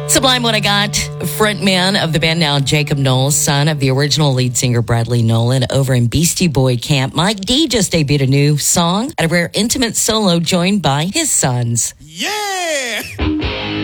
Sublime What I Got, frontman of the band now, Jacob Knowles, son of the original lead singer Bradley Nolan, over in Beastie Boy camp. Mike D just debuted a new song at a rare intimate solo joined by his sons. Yeah!